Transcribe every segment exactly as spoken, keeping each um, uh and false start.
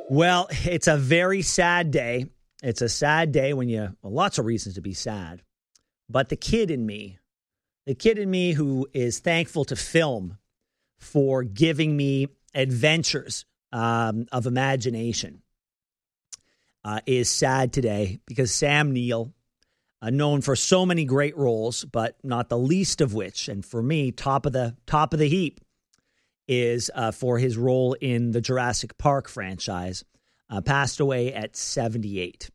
Well, it's a very sad day. It's a sad day when you, well, lots of reasons to be sad. But the kid in me, the kid in me who is thankful to film for giving me adventures um, of imagination uh, is sad today because Sam Neill, uh, known for so many great roles, but not the least of which, and for me, top of the top of the heap, is uh, for his role in the Jurassic Park franchise, uh, passed away at seventy-eight.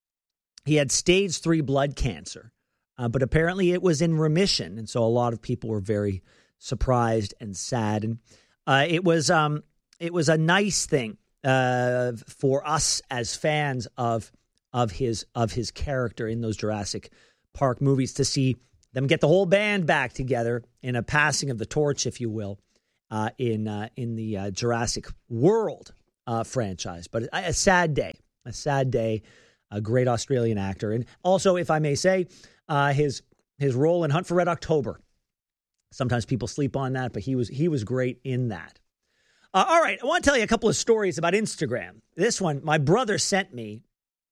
He had stage three blood cancer, uh, but apparently it was in remission, and so a lot of people were very surprised and sad. And uh, it was um, it was a nice thing uh, for us as fans of of his of his character in those Jurassic Park movies to see them get the whole band back together in a passing of the torch, if you will. Uh, in uh, in the uh, Jurassic World uh, franchise. But a, a sad day, a sad day, a great Australian actor. And also, if I may say, uh, his his role in Hunt for Red October. Sometimes people sleep on that, but he was he was great in that. Uh, all right, I want to tell you a couple of stories about Instagram. This one, my brother sent me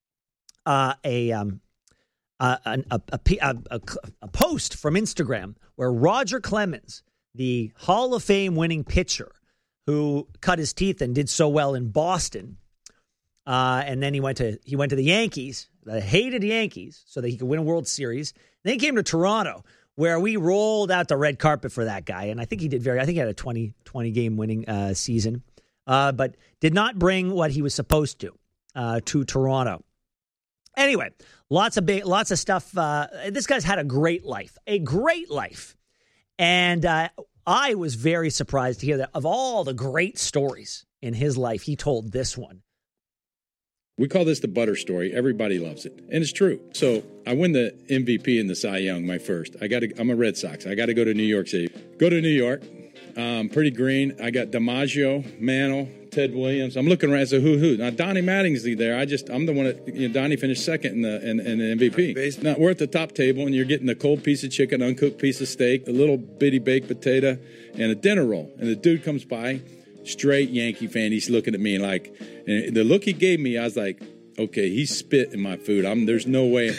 uh, a, um, uh, a, a, a, a, a post from Instagram where Roger Clemens, the Hall of Fame winning pitcher who cut his teeth and did so well in Boston. Uh, and then he went to he went to the Yankees, the hated Yankees, so that he could win a World Series. Then he came to Toronto, where we rolled out the red carpet for that guy. And I think he did very, I think he had a twenty, twenty game winning uh, season, uh, but did not bring what he was supposed to uh, to Toronto. Anyway, lots of big, lots of stuff. Uh, this guy's had a great life, a great life. And uh, I was very surprised to hear that of all the great stories in his life, he told this one. We call this the butter story. Everybody loves it. And it's true. So I win the M V P in the Cy Young, my first. I got to, I'm a Red Sox. I got to go to New York City. Go to New York. Um, pretty green. I got DiMaggio, Mantle, Ted Williams. I'm looking around as a who-who. Now, Donnie Mattingsley there. I just, I'm the one that, you know, Donnie finished second in the in, in the M V P. Now, we're at the top table, and you're getting a cold piece of chicken, uncooked piece of steak, a little bitty baked potato, and a dinner roll. And the dude comes by, straight Yankee fan. He's looking at me like, and the look he gave me, I was like, okay, he spit in my food. I'm, there's no way.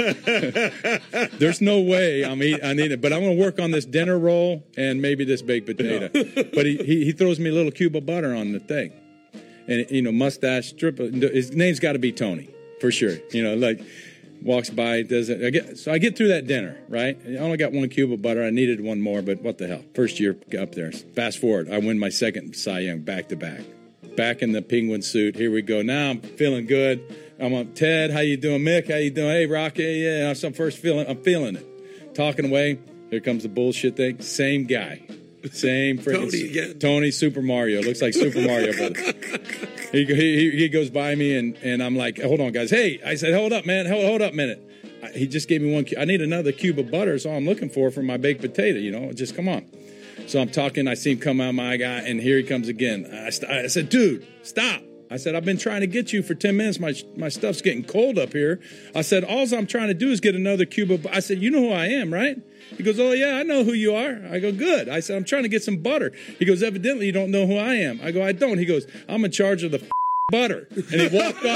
there's no way I'm eat, I need it. But I'm going to work on this dinner roll and maybe this baked potato. But he, he, he throws me a little cube of butter on the thing. And, you know, mustache, strip. His name's got to be Tony, for sure. You know, like, walks by, does it. I get, so I get through that dinner, right? I only got one cube of butter. I needed one more, but what the hell. First year up there. Fast forward, I win my second Cy Young back to back. Back in the Penguin suit. Here we go. Now I'm feeling good. I'm on Ted. How you doing, Mick? How you doing? Hey, Rocky. Yeah, I'm first feeling. I'm feeling it. Talking away. Here comes the bullshit thing. Same guy. Same freaking Tony again. Tony Super Mario. Looks like Super Mario, brother. He, he he goes by me and and I'm like, hold on, guys. Hey, I said, hold up, man. Hold hold up a minute. I, he just gave me one. I need another cube of butter. That's all I'm looking for for my baked potato. You know, just come on. So I'm talking, I see him come out, my guy, and here he comes again. I, st- I said, dude, stop. I said, I've been trying to get you for ten minutes. My my stuff's getting cold up here. I said, all I'm trying to do is get another cube of butter. I said, you know who I am, right? He goes, oh, yeah, I know who you are. I go, good. I said, I'm trying to get some butter. He goes, evidently you don't know who I am. I go, I don't. He goes, I'm in charge of the f- butter. And he walked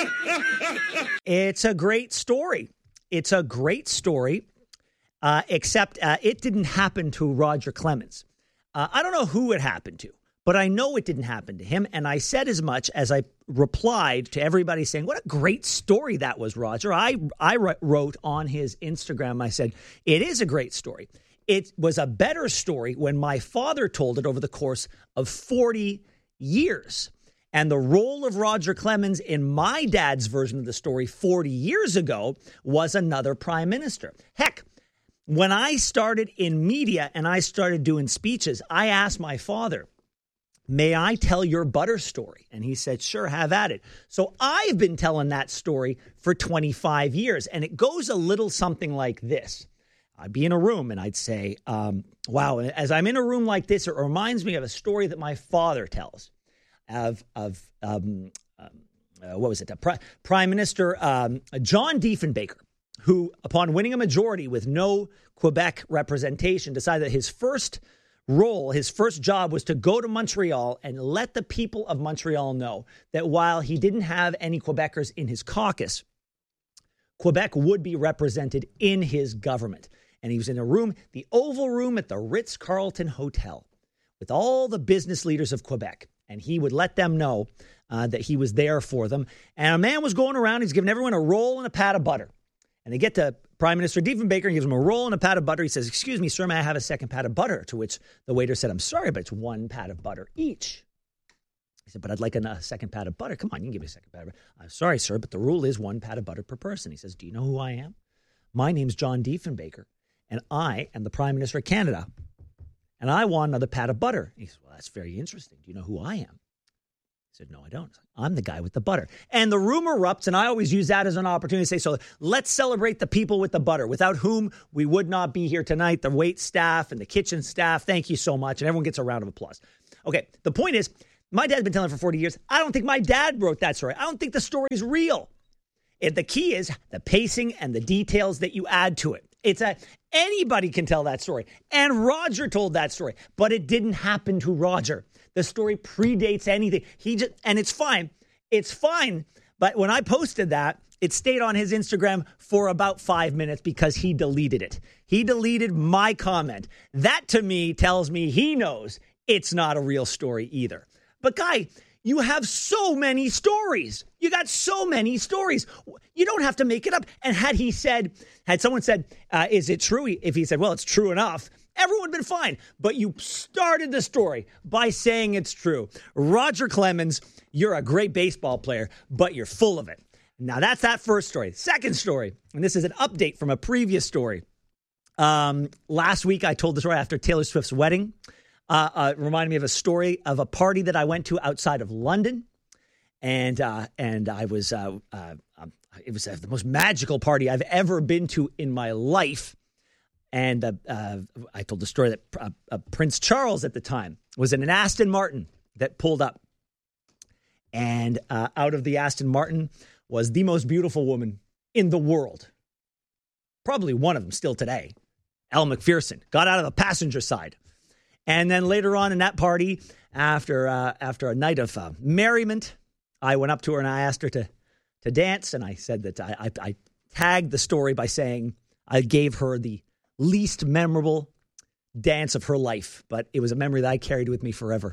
off. It's a great story. It's a great story. Uh, except uh, it didn't happen to Roger Clemens. Uh, I don't know who it happened to, but I know it didn't happen to him. And I said as much as I replied to everybody saying, what a great story that was, Roger. I, I wrote on his Instagram, I said, it is a great story. It was a better story when my father told it over the course of forty years. And the role of Roger Clemens in my dad's version of the story forty years ago was another prime minister. Heck, when I started in media and I started doing speeches, I asked my father, may I tell your butter story? And he said, sure, have at it. So I've been telling that story for twenty-five years. And it goes a little something like this. I'd be in a room and I'd say, um, wow, as I'm in a room like this, it reminds me of a story that my father tells of, of um, um, uh, what was it, Pri- Prime Minister um, John Diefenbaker, who, upon winning a majority with no Quebec representation, decided that his first role, his first job was to go to Montreal and let the people of Montreal know that while he didn't have any Quebecers in his caucus, Quebec would be represented in his government. And he was in a room, the Oval Room at the Ritz-Carlton Hotel, with all the business leaders of Quebec. And he would let them know uh, that he was there for them. And a man was going around, he's giving everyone a roll and a pat of butter. And they get to Prime Minister Diefenbaker and gives him a roll and a pat of butter. He says, excuse me, sir, may I have a second pat of butter? To which the waiter said, I'm sorry, but it's one pat of butter each. He said, but I'd like a, a second pat of butter. Come on, you can give me a second pat of butter. I'm sorry, sir, but the rule is one pat of butter per person. He says, do you know who I am? My name's John Diefenbaker, and I am the Prime Minister of Canada. And I want another pat of butter. He said, well, that's very interesting. Do you know who I am? He said, no, I don't. I'm the guy with the butter. And the room erupts, and I always use that as an opportunity to say, so let's celebrate the people with the butter, without whom we would not be here tonight, the wait staff and the kitchen staff. Thank you so much. And everyone gets a round of applause. Okay, the point is, my dad's been telling it for forty years. I don't think my dad wrote that story. I don't think the story is real. It, the key is the pacing and the details that you add to it. It's a anybody can tell that story. And Roger told that story, but it didn't happen to Roger. The story predates anything. He just, and it's fine. It's fine. But when I posted that, it stayed on his Instagram for about five minutes because he deleted it. He deleted my comment. That to me tells me he knows it's not a real story either. But Guy, you have so many stories. You got so many stories. You don't have to make it up. And had he said, had someone said, uh, is it true? If he said, well, it's true enough, everyone would have been fine. But you started the story by saying it's true. Roger Clemens, you're a great baseball player, but you're full of it. Now, that's that first story. Second story, and this is an update from a previous story. Um, last week, I told the story after Taylor Swift's wedding. Uh, uh, it reminded me of a story of a party that I went to outside of London. And uh, and I was, uh, uh, um, it was uh, the most magical party I've ever been to in my life. And uh, uh, I told the story that uh, uh, Prince Charles at the time was in an Aston Martin that pulled up. And uh, out of the Aston Martin was the most beautiful woman in the world. Probably one of them still today. Elle Macpherson got out of the passenger side. And then later on in that party, after uh, after a night of uh, merriment, I went up to her and I asked her to to dance. And I said that I, I, I tagged the story by saying I gave her the least memorable dance of her life. But it was a memory that I carried with me forever.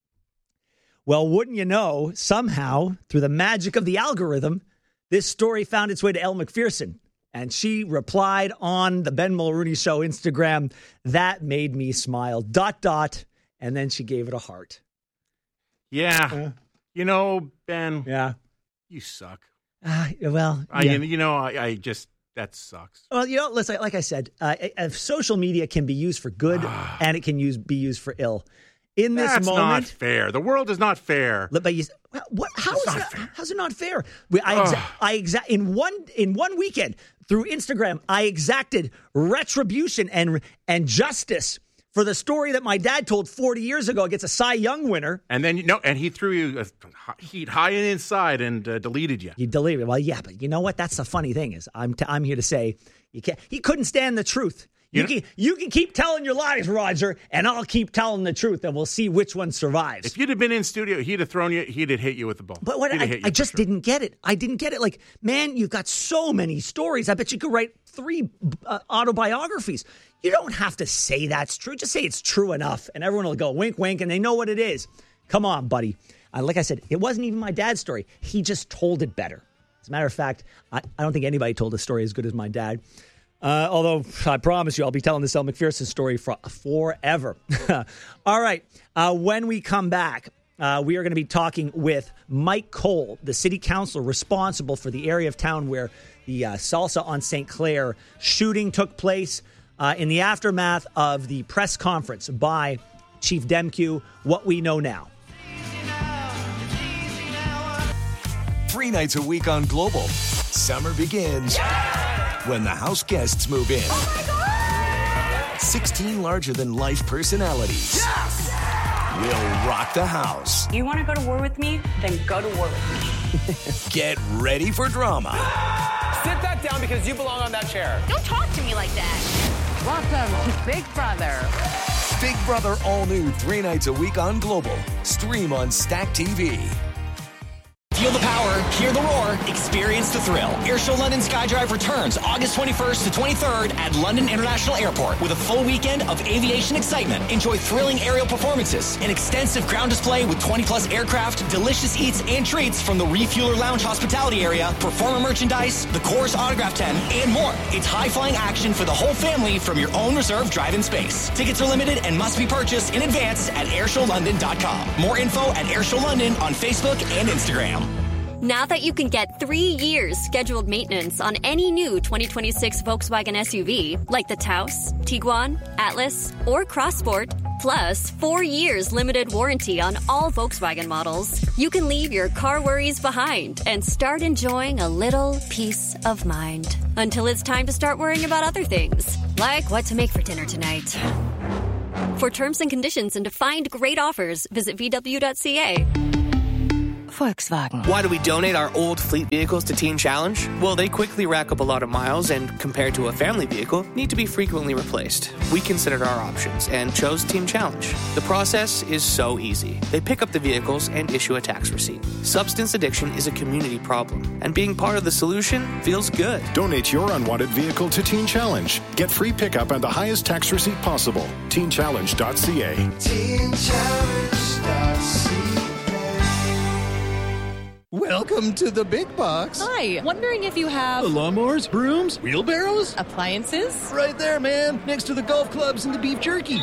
Well, wouldn't you know, somehow, through the magic of the algorithm, this story found its way to Elle Macpherson. And she replied on the Ben Mulrooney Show Instagram. That made me smile. Dot, dot. And then she gave it a heart. Yeah. Uh, you know, Ben. Yeah. You suck. Uh, well, I, yeah. You know, I, I just, that sucks. Well, you know, listen, like I said, uh, if social media can be used for good and it can use be used for ill. In this That's moment, not fair. The world is not fair. But you, what? How is not that? fair. How's it not fair? We, I, exa- I exa- in one in one weekend through Instagram, I exacted retribution and and justice for the story that my dad told forty years ago against a Cy Young winner. And then you know, and he threw you a heat high and inside and uh, deleted you. He deleted. Well, yeah, but you know what? That's the funny thing is, I'm t- I'm here to say you can't. He couldn't stand the truth. You, you, can, you can keep telling your lies, Roger, and I'll keep telling the truth, and we'll see which one survives. If you'd have been in studio, he'd have thrown you, he'd have hit you with the ball. But what I, I just sure. didn't get it. I didn't get it. Like, man, you've got so many stories. I bet you could write three uh, autobiographies. You don't have to say that's true. Just say it's true enough, and everyone will go wink, wink, and they know what it is. Come on, buddy. Uh, like I said, it wasn't even my dad's story. He just told it better. As a matter of fact, I, I don't think anybody told a story as good as my dad. Uh, although I promise you, I'll be telling this Elle Macpherson story for forever. All right. Uh, when we come back, uh, we are going to be talking with Mike Cole, the city councilor responsible for the area of town where the uh, Salsa on Saint Clair shooting took place uh, in the aftermath of the press conference by Chief Demkew. What we know now. Three nights a week on Global. Summer begins. Yeah! When the house guests move in. Oh my God! sixteen larger-than-life personalities. Yes! Will rock the house. You want to go to war with me? Then go to war with me. Get ready for drama. Sit that down because you belong on that chair. Don't talk to me like that. Welcome to Big Brother. Big Brother all new three nights a week on Global. Stream on Stack T V. Feel the power, hear the roar, experience the thrill. Airshow London Skydrive returns August twenty-first to twenty-third at London International Airport with a full weekend of aviation excitement. Enjoy thrilling aerial performances, an extensive ground display with twenty plus aircraft, delicious eats and treats from the Refueler Lounge hospitality area, performer merchandise, the Coors Autograph tent, and more. It's high-flying action for the whole family from your own reserved drive-in space. Tickets are limited and must be purchased in advance at airshow london dot com. More info at Airshow London on Facebook and Instagram. Now that you can get three years scheduled maintenance on any new twenty twenty-six Volkswagen S U V, like the Taos, Tiguan, Atlas, or Crossport, plus four years limited warranty on all Volkswagen models, you can leave your car worries behind and start enjoying a little peace of mind. Until it's time to start worrying about other things, like what to make for dinner tonight. For terms and conditions and to find great offers, visit V W dot C A. Volkswagen. Why do we donate our old fleet vehicles to Teen Challenge? Well, they quickly rack up a lot of miles and, compared to a family vehicle, need to be frequently replaced. We considered our options and chose Teen Challenge. The process is so easy. They pick up the vehicles and issue a tax receipt. Substance addiction is a community problem, and being part of the solution feels good. Donate your unwanted vehicle to Teen Challenge. Get free pickup and the highest tax receipt possible. teen challenge dot c a. teen challenge dot c a. Welcome to the big box. Hi, wondering if you have... lawnmowers, brooms, wheelbarrows? Appliances? Right there, man, next to the golf clubs and the beef jerky.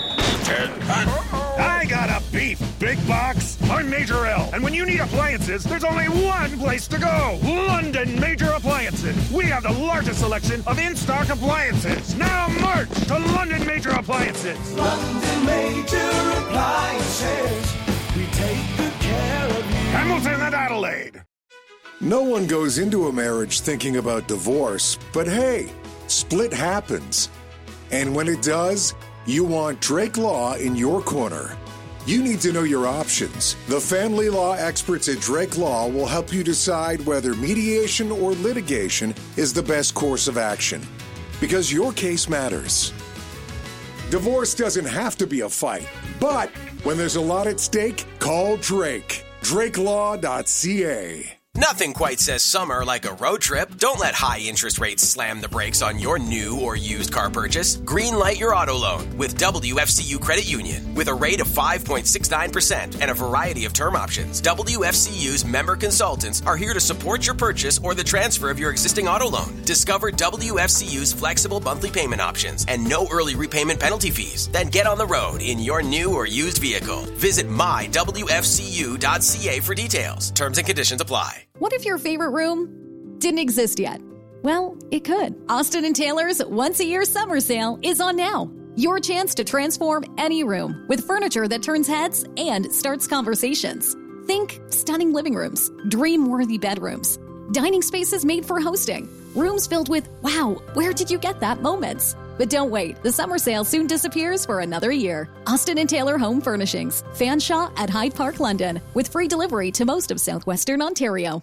I got a beef big box. I'm Major L, and when you need appliances, there's only one place to go. London Major Appliances. We have the largest selection of in-stock appliances. Now march to London Major Appliances. London Major Appliances. We take good care of you. Hamilton and Adelaide. No one goes into a marriage thinking about divorce, but hey, split happens. And when it does, you want Drake Law in your corner. You need to know your options. The family law experts at Drake Law will help you decide whether mediation or litigation is the best course of action, because your case matters. Divorce doesn't have to be a fight, but when there's a lot at stake, call Drake. drake law dot c a. Nothing quite says summer like a road trip. Don't let high interest rates slam the brakes on your new or used car purchase. Greenlight your auto loan with W F C U Credit Union. With a rate of five point six nine percent and a variety of term options, W F C U's member consultants are here to support your purchase or the transfer of your existing auto loan. Discover W F C U's flexible monthly payment options and no early repayment penalty fees. Then get on the road in your new or used vehicle. Visit my W F C U dot c a for details. Terms and conditions apply. What if your favorite room didn't exist yet? Well, it could. Austin and Taylor's once-a-year summer sale is on now. Your chance to transform any room with furniture that turns heads and starts conversations. Think stunning living rooms, dream-worthy bedrooms, dining spaces made for hosting, rooms filled with, wow, where did you get that moments? But don't wait, the summer sale soon disappears for another year. Austin and Taylor Home Furnishings, Fanshawe at Hyde Park, London, with free delivery to most of southwestern Ontario.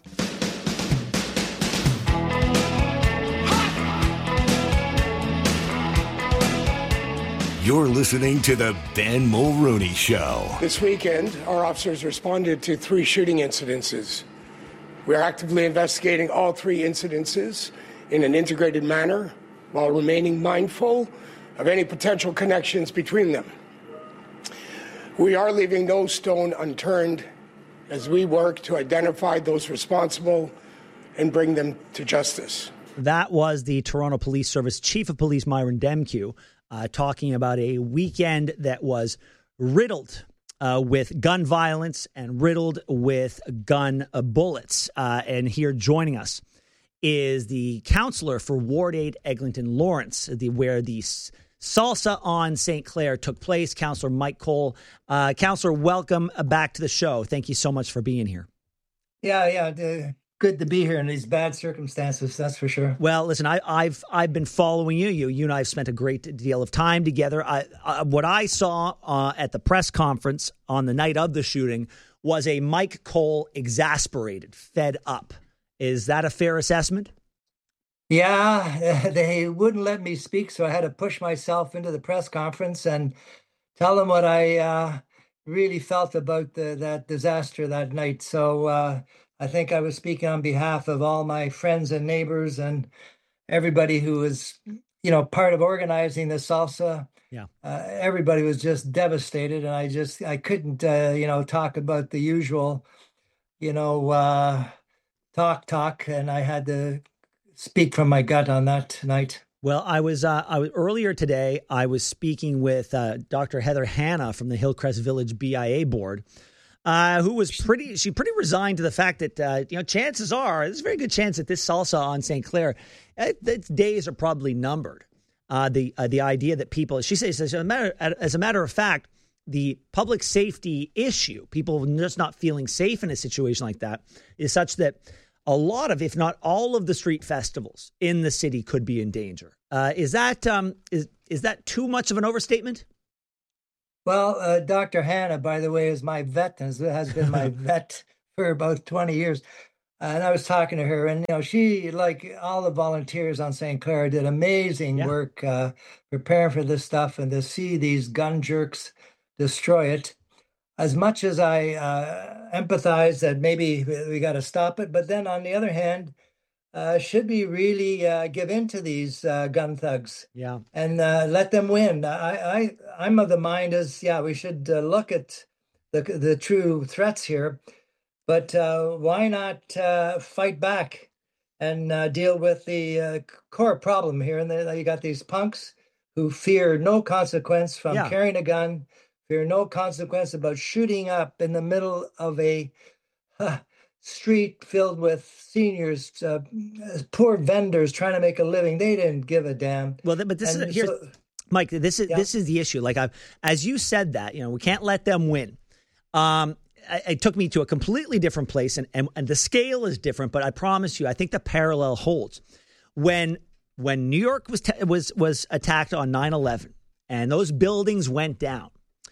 You're listening to the Ben Mulrooney Show. This weekend, our officers responded to three shooting incidences. We are actively investigating all three incidences in an integrated manner, while remaining mindful of any potential connections between them. We are leaving no stone unturned as we work to identify those responsible and bring them to justice. That was the Toronto Police Service Chief of Police Myron Demkiw uh, talking about a weekend that was riddled uh, with gun violence and riddled with gun uh, bullets. Uh, and here joining us is the counselor for Ward eight Eglinton Lawrence, the, where the salsa on Saint Clair took place, Counselor Mike Cole. Uh, Counselor, welcome back to the show. Thank you so much for being here. Yeah, yeah. Uh, good to be here in these bad circumstances, that's for sure. Well, listen, I, I've I've been following you. You you and I have spent a great deal of time together. I, I, what I saw uh, at the press conference on the night of the shooting was a Mike Cole exasperated, fed up. Is that a fair assessment? Yeah, they wouldn't let me speak, so I had to push myself into the press conference. And tell them what I uh, really felt about the, that disaster that night. So uh, I think I was speaking on behalf of all my friends and neighbors and everybody who was, you know, part of organizing the salsa. Yeah. Uh, everybody was just devastated. And I just, I couldn't, uh, you know, talk about the usual, you know, uh, talk, talk. And I had to speak from my gut on that tonight. Well, I was, uh, I was earlier today, I was speaking with uh, Doctor Heather Hanna from the Hillcrest Village B I A board, uh, who was pretty, she pretty resigned to the fact that, uh, you know, chances are, there's a very good chance that this salsa on Saint Clair, it, its days are probably numbered. Uh, the uh, the idea that people, she says, as a, matter, as a matter of fact, the public safety issue, people just not feeling safe in a situation like that, is such that a lot of, if not all of the street festivals in the city could be in danger. Uh, is that um, is is that too much of an overstatement? Well, uh, Doctor Hanna, by the way, is my vet and has been my vet for about twenty years. And I was talking to her, and, you know, she, like all the volunteers on Saint Clair, did amazing yeah. work uh, preparing for this stuff, and to see these gun jerks destroy it. As much as I uh, empathize that maybe we got to stop it, but then on the other hand, uh, should we really uh, give in to these uh, gun thugs? Yeah, and uh, let them win? I, I, I'm of the mind as yeah, we should uh, look at the the true threats here. But uh, why not uh, fight back and uh, deal with the uh, core problem here? And then you got these punks who fear no consequence from yeah. carrying a gun, fear no consequence about shooting up in the middle of a uh, street filled with seniors, uh, poor vendors trying to make a living. They didn't give a damn. Well, but this and is here's, so, Mike. This is yeah. this is the issue. Like I've, as you said that, you know, we can't let them win. Um, It took me to a completely different place, and, and, and the scale is different, but I promise you, I think the parallel holds. When when New York was te- was was attacked on nine eleven and those buildings went down,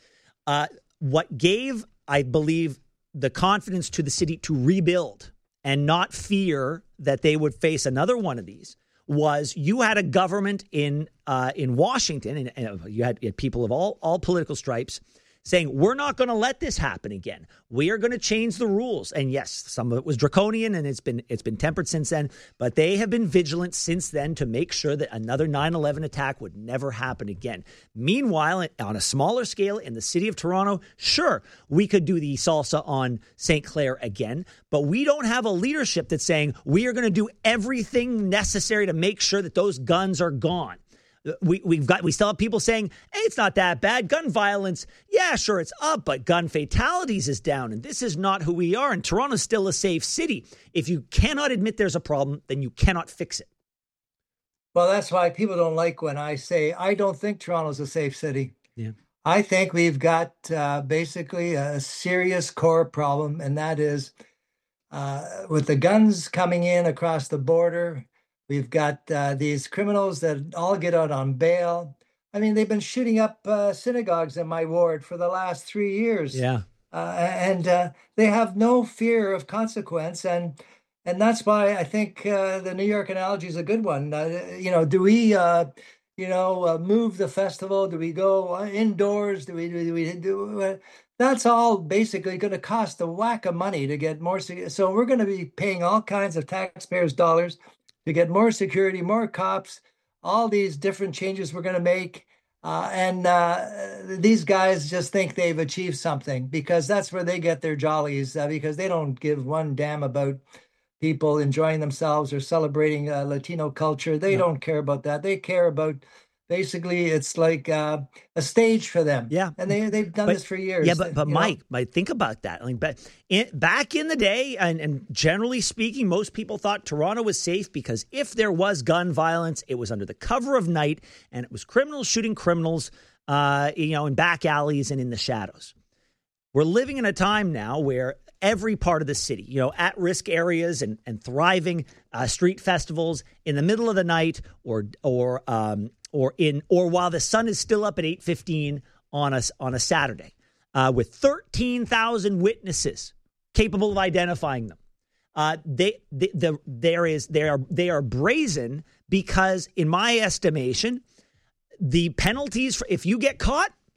uh, what gave, I believe, the confidence to the city to rebuild and not fear that they would face another one of these was you had a government in uh, in Washington, and, and you, had, you had people of all all political stripes saying, we're not going to let this happen again. We are going to change the rules. And yes, some of it was draconian, and it's been it's been tempered since then. But they have been vigilant since then to make sure that another nine eleven attack would never happen again. Meanwhile, on a smaller scale in the city of Toronto, sure, we could do the salsa on Saint Clair again. But we don't have a leadership that's saying we are going to do everything necessary to make sure that those guns are gone. We, we've got, we still have people saying, hey, it's not that bad. Gun violence, yeah, sure, it's up, but gun fatalities is down. And this is not who we are. And Toronto's still a safe city. If you cannot admit there's a problem, then you cannot fix it. Well, that's why people don't like when I say, I don't think Toronto's a safe city. Yeah. I think we've got uh, basically a serious core problem, and that is uh, with the guns coming in across the border. We've got uh, these criminals that all get out on bail. I mean, they've been shooting up uh, synagogues in my ward for the last three years. Yeah. Uh, and uh, they have no fear of consequence. And and that's why I think uh, the New York analogy is a good one. Uh, you know, do we, uh, you know, uh, move the festival? Do we go indoors? Do we do we do? Uh, that's all basically going to cost a whack of money to get more. So we're going to be paying all kinds of taxpayers' dollars to get more security, more cops, all these different changes we're going to make. Uh, and uh, these guys just think they've achieved something because that's where they get their jollies, uh, because they don't give one damn about people enjoying themselves or celebrating uh, Latino culture. They no. don't care about that. They care about, basically, it's like uh, a stage for them. Yeah. And they, they've done but, this for years. Yeah, but, but Mike, know? Mike, think about that. Like, but in, back in the day, and, and generally speaking, most people thought Toronto was safe because if there was gun violence, it was under the cover of night, and it was criminals shooting criminals, uh, you know, in back alleys and in the shadows. We're living in a time now where every part of the city, you know, at-risk areas and, and thriving uh, street festivals in the middle of the night or or um, or in or while the sun is still up at eight fifteen on a, on a Saturday uh, with thirteen thousand witnesses capable of identifying them. Uh, they, the, the, there is, they are, they are brazen because in my estimation, the penalties for if you get caught,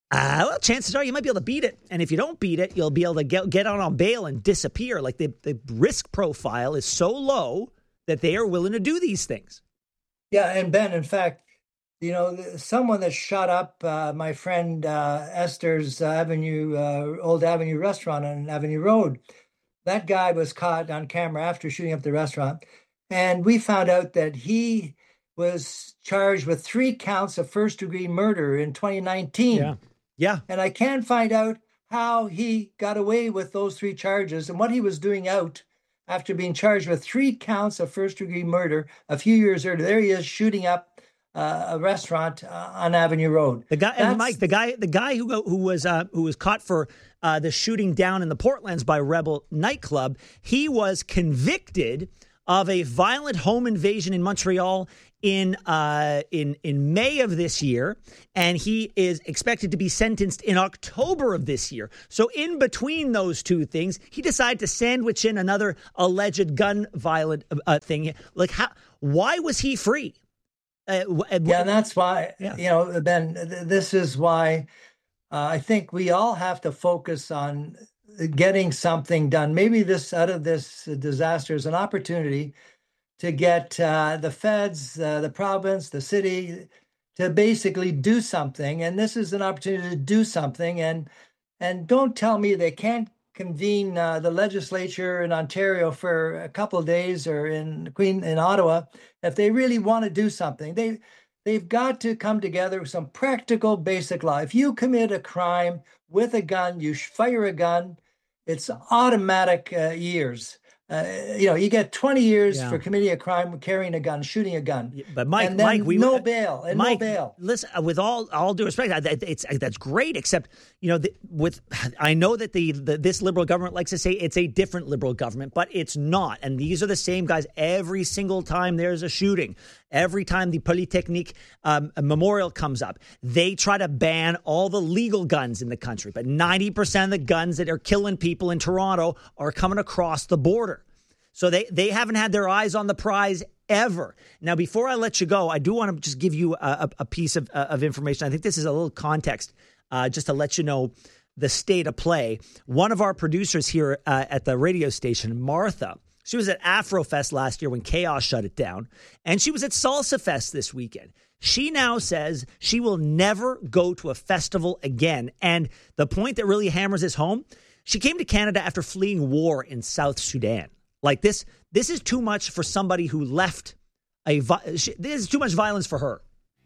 Uh, well, chances are you might be able to beat it. And if you don't beat it, you'll be able to get, get out on bail and disappear. Like the, the risk profile is so low that they are willing to do these things. Yeah, and Ben, in fact, you know, someone that shot up uh, my friend uh, Esther's uh, Avenue, uh, Old Avenue restaurant on Avenue Road, that guy was caught on camera after shooting up the restaurant. And we found out that he was charged with three counts of first-degree murder in twenty nineteen. Yeah. Yeah. And I can't find out how he got away with those three charges and what he was doing out after being charged with three counts of first-degree murder a few years earlier. There he is shooting up uh, a restaurant uh, on Avenue Road. The guy, and Mike, the guy, the guy who who was uh, who was caught for uh, the shooting down in the Portlands by Rebel nightclub, he was convicted of a violent home invasion in Montreal in uh, in in May of this year, and he is expected to be sentenced in October of this year. So in between those two things, he decided to sandwich in another alleged gun violent uh, thing. Like, how? Why was he free? Uh, yeah, and that's why, yeah. you know, Ben, this is why uh, I think we all have to focus on getting something done. Maybe this out of this disaster is an opportunity to get uh, the feds, uh, the province, the city to basically do something. And this is an opportunity to do something. And and don't tell me they can't convene uh, the legislature in Ontario for a couple of days or in Queen in Ottawa if they really want to do something. They they've got to come together with some practical, basic law. If you commit a crime with a gun, you fire a gun, it's automatic uh, years. Uh, you know, you get twenty years yeah. for committing a crime, carrying a gun, shooting a gun. Yeah, but Mike, and then Mike, we no bail and Mike, no bail. Listen, with all all due respect, it's that's great. Except, you know, the, with I know that the, the this Liberal government likes to say it's a different Liberal government, but it's not. And these are the same guys every single time there's a shooting. Every time the Polytechnique um, memorial comes up, they try to ban all the legal guns in the country. But ninety percent of the guns that are killing people in Toronto are coming across the border. So they, they haven't had their eyes on the prize ever. Now, before I let you go, I do want to just give you a, a piece of, uh, of information. I think this is a little context uh, just to let you know the state of play. One of our producers here uh, at the radio station, Martha, she was at Afrofest last year when Chaos shut it down, and she was at Salsa Fest this weekend. She now says she will never go to a festival again. And the point that really hammers this home, she came to Canada after fleeing war in South Sudan. Like this, this is too much for somebody who left a. This is too much violence for her.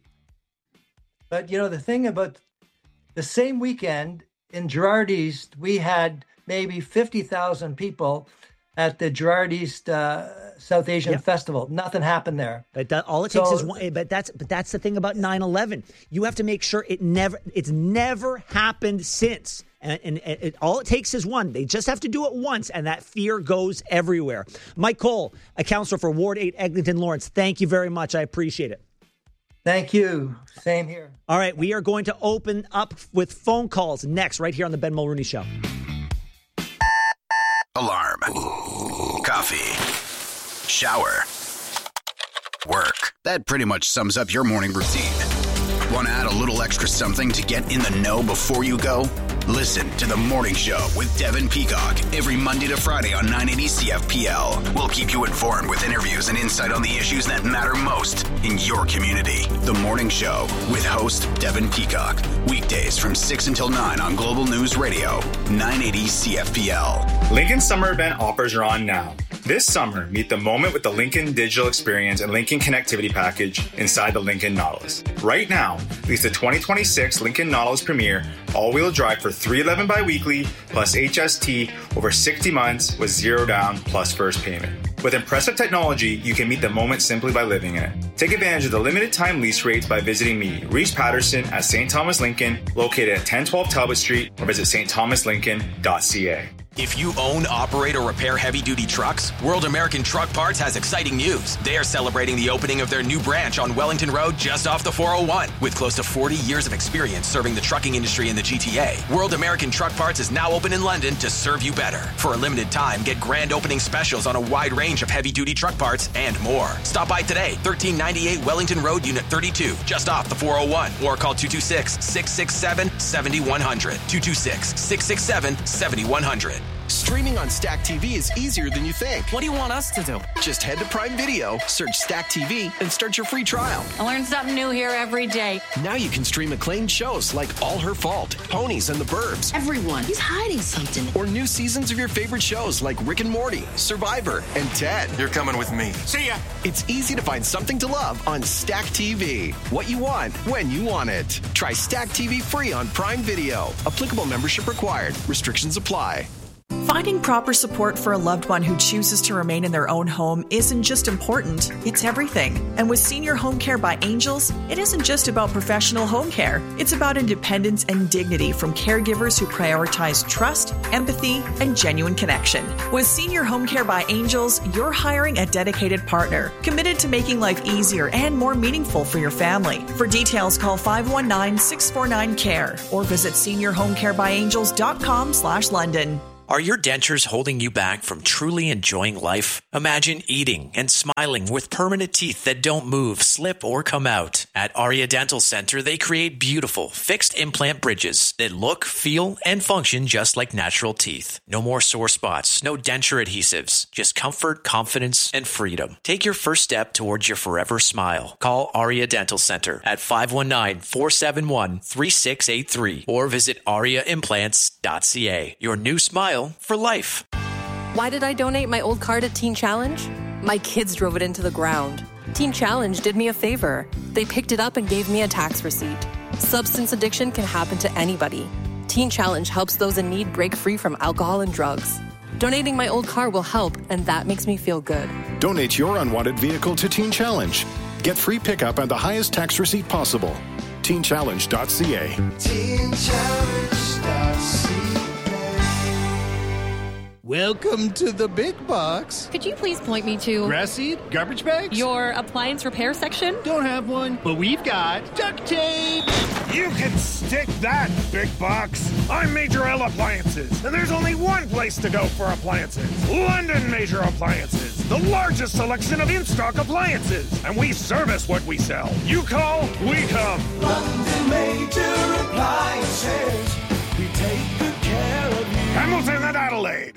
But you know the thing about the same weekend in Gerrard East, we had maybe fifty thousand people at the Gerrard East uh, South Asian yep. Festival. Nothing happened there. But that, all it takes so, is one. But that's but that's the thing about nine eleven. You have to make sure it never. It's never happened since. And, and, and it, all it takes is one. They just have to do it once, and that fear goes everywhere. Mike Cole, a counselor for Ward eight, Eglinton Lawrence, thank you very much. I appreciate it. Thank you. Same here. All right, we are going to open up with phone calls next, right here on the Ben Mulrooney Show. Alarm. Coffee. Shower. Work. That pretty much sums up your morning routine. Want to add a little extra something to get in the know before you go? Listen to The Morning Show with Devin Peacock every Monday to Friday on nine eighty C F P L. We'll keep you informed with interviews and insight on the issues that matter most in your community. The Morning Show with host Devin Peacock. Weekdays from six until nine on Global News Radio, nine eighty C F P L. Lincoln Summer Event offers are on now. This summer, meet the moment with the Lincoln Digital Experience and Lincoln Connectivity Package inside the Lincoln Nautilus. Right now, lease the twenty twenty-six Lincoln Nautilus Premier all-wheel drive for three hundred eleven dollars biweekly plus H S T over sixty months with zero down plus first payment. With impressive technology, you can meet the moment simply by living in it. Take advantage of the limited time lease rates by visiting me, Reese Patterson, at Saint Thomas Lincoln, located at ten twelve Talbot Street, or visit s t thomas lincoln dot c a. If you own, operate, or repair heavy-duty trucks, World American Truck Parts has exciting news. They are celebrating the opening of their new branch on Wellington Road just off the four oh one. With close to forty years of experience serving the trucking industry in the G T A, World American Truck Parts is now open in London to serve you better. For a limited time, get grand opening specials on a wide range of heavy-duty truck parts and more. Stop by today, thirteen ninety-eight Wellington Road, Unit thirty-two, just off the four oh one, or call two two six, six six seven, seven one zero zero, two two six, six six seven, seven one zero zero. Streaming on Stack T V is easier than you think. What do you want us to do? Just head to Prime Video, search Stack T V, and start your free trial. I learn something new here every day. Now you can stream acclaimed shows like All Her Fault, Ponies and the Burbs. Everyone, he's hiding something. Or new seasons of your favorite shows like Rick and Morty, Survivor, and Ted. You're coming with me. See ya! It's easy to find something to love on Stack T V. What you want, when you want it. Try Stack T V free on Prime Video. Applicable membership required. Restrictions apply. Finding proper support for a loved one who chooses to remain in their own home isn't just important, it's everything. And with Senior Home Care by Angels, it isn't just about professional home care. It's about independence and dignity from caregivers who prioritize trust, empathy, and genuine connection. With Senior Home Care by Angels, you're hiring a dedicated partner, committed to making life easier and more meaningful for your family. For details, call five one nine, six four nine, C A R E or visit senior home care by angels dot com slash London. Are your dentures holding you back from truly enjoying life? Imagine eating and smiling with permanent teeth that don't move, slip, or come out. At Aria Dental Center, they create beautiful, fixed implant bridges that look, feel, and function just like natural teeth. No more sore spots, no denture adhesives, just comfort, confidence, and freedom. Take your first step towards your forever smile. Call Aria Dental Center at five one nine, four seven one, three six eight three or visit aria implants dot c a. Your new smile for life. Why did I donate my old car to Teen Challenge? My kids drove it into the ground. Teen Challenge did me a favor. They picked it up and gave me a tax receipt. Substance addiction can happen to anybody. Teen Challenge helps those in need break free from alcohol and drugs. Donating my old car will help, and that makes me feel good. Donate your unwanted vehicle to Teen Challenge. Get free pickup and the highest tax receipt possible. teen challenge dot c a. teen challenge dot c a. Welcome to the big box. Could you please point me to Grass seed? Garbage bags? your appliance repair section? Don't have one, but we've got duct tape. You can stick that, big box. I'm Major L Appliances, and there's only one place to go for appliances. London Major Appliances, the largest selection of in-stock appliances. And we service what we sell. You call, we come. London Major Appliances. We take good care of you. Hamilton and Adelaide.